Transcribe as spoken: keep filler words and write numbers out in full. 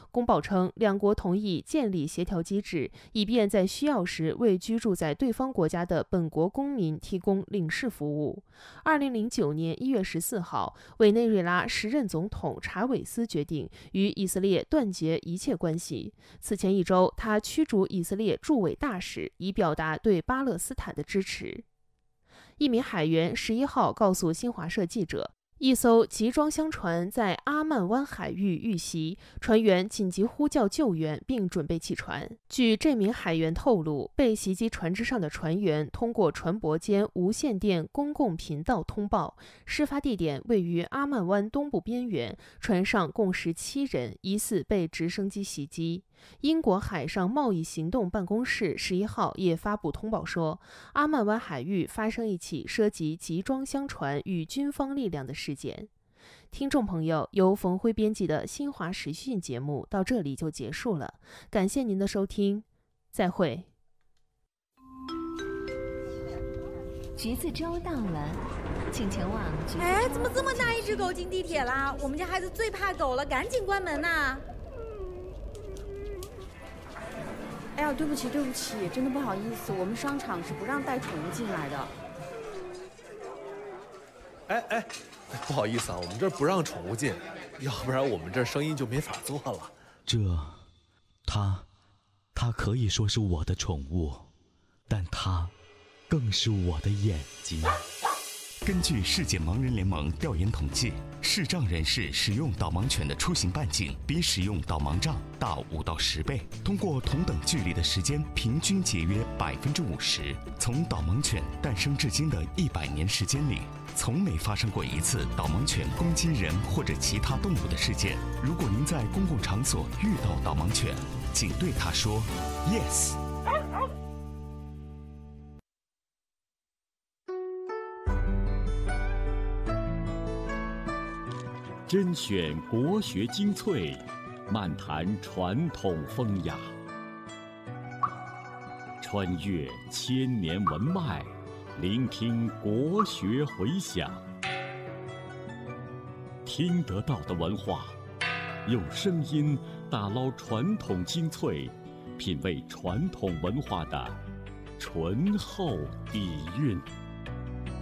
公报称，两国同意建立协调机制，以便在需要时为居住在对方国家的本国公民提供领事服务。二零零九年一月十四号，委内瑞拉时任总统查韦斯决定与以色列断绝一切关系。此前一周，他驱逐以色列驻委大使，以表达对巴勒斯坦的支持。一名海员十一号告诉新华社记者，一艘集装箱船在阿曼湾海域遇袭，船员紧急呼叫救援并准备弃船。据这名海员透露，被袭击船只上的船员通过船舶间无线电公共频道通报，事发地点位于阿曼湾东部边缘，船上共十七人，疑似被直升机袭击。英国海上贸易行动办公室十一号也发布通报说，阿曼湾海域发生一起涉及集装箱船与军方力量的事件。听众朋友，由冯辉编辑的新华时讯节目到这里就结束了，感谢您的收听，再会。 橘子周到了，请前往橘子周。 哎，怎么这么大一只狗进地铁啦？我们家孩子最怕狗了，赶紧关门呐！ 哎呀，对不起对不起，真的不好意思，我们商场是不让带宠物进来的。 哎哎，不好意思啊，我们这儿不让宠物进，要不然我们这儿生意就没法做了。 这，它，它可以说是我的宠物，但它更是我的眼睛。 根据世界盲人联盟调研统计，视障人士使用导盲犬的出行半径比使用导盲杖大五到十倍，通过同等距离的时间，平均节约百分之五十。从导盲犬诞生至今的一百年时间里，从没发生过一次导盲犬攻击人或者其他动物的事件。如果您在公共场所遇到导盲犬，请对它说 yes。 甄选国学精粹，漫谈传统风雅，穿越千年文脉，聆听国学回响。听得到的文化，用声音打捞传统精粹，品味传统文化的醇厚底蕴。